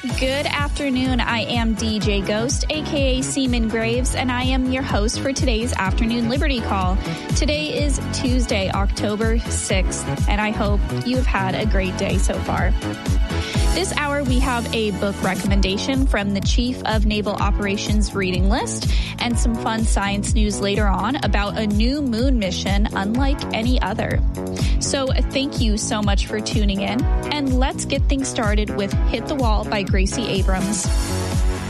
Good afternoon. I am DJ Ghost, aka Seaman Graves, and I am your host for today's Afternoon Liberty Call. Today is Tuesday, October 6th, and I hope you've had a great day so far. This hour, we have a book recommendation from the Chief of Naval Operations reading list and some fun science news later on about a new moon mission unlike any other. So thank you so much for tuning in, and let's get things started with Hit the Wall by Gracie Abrams.